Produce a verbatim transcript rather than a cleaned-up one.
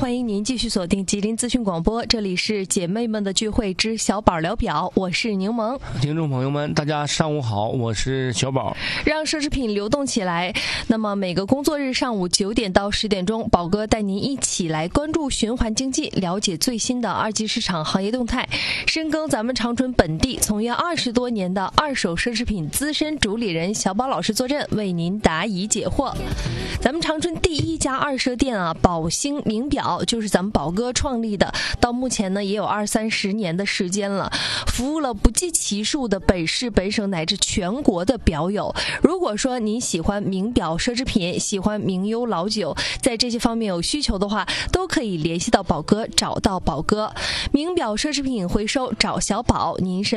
欢迎您继续锁定吉林资讯广播，这里是姐妹们的聚会之小宝聊表，我是柠檬。 听众朋友们，大家上午好，我是小宝。 让奢侈品流动起来。那么每个工作日上午九点到十点钟，宝哥带您一起来关注循环经济，了解最新的二级市场行业动态，深耕咱们长春本地从业二十多年的二手奢侈品资深主理人小宝老师坐镇，为您答疑解惑。咱们长春第一家二奢店啊，宝兴名表就是咱们宝哥创立的，到目前呢也有二三十年的时间了，服务了不计其数的北市本省乃至全国的表友。如果说您喜欢名表奢侈品，喜欢名优老酒，在这些方面有需求的话，都可以联系到宝哥，找到宝哥。名表奢侈品回收找小宝，您是